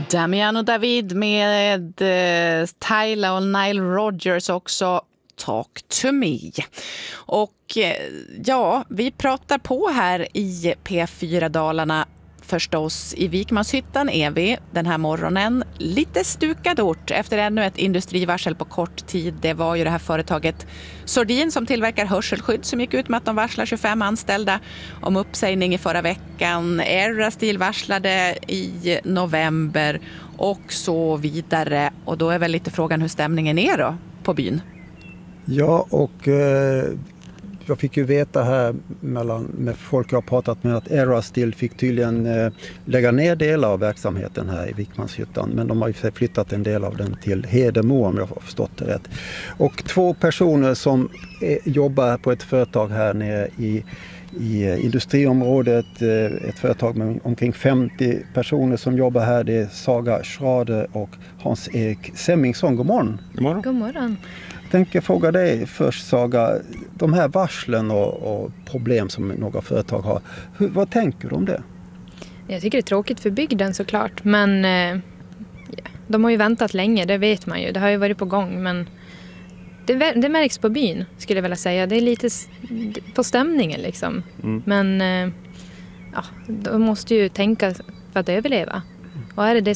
Damian och David med Tyla och Nile Rodgers också, Talk to me. Och ja, vi pratar på här i P4 Dalarna. Förstås, i Vikmanshyttan är vi den här morgonen. Lite stukad ort efter ännu ett industrivarsel på kort tid. Det var ju det här företaget Sordin som tillverkar hörselskydd som gick ut med att de varslar 25 anställda om uppsägning i förra veckan. Aerasteel varslade i november och så vidare. Och då är väl lite frågan hur stämningen är då på byn. Ja, och jag fick ju veta här med folk jag har pratat med att Aerasteel fick tydligen lägga ner delar av verksamheten här i Vikmanshyttan. Men de har ju flyttat en del av den till Hedemo om jag har förstått det rätt. Och 2 personer som jobbar på ett företag här nere i industriområdet, ett företag med omkring 50 personer som jobbar här. Det är Saga Schrade och Hans-Erik Semmingsson. God morgon. God morgon. God morgon. Jag tänker fråga dig först, Saga, de här varslen och problem som några företag har, vad tänker du om det? Jag tycker det är tråkigt för bygden såklart, men de har ju väntat länge, det vet man ju. Det har ju varit på gång, men det märks på byn skulle jag vilja säga. Det är lite på stämningen liksom. Men de måste ju tänka för att överleva. Och är det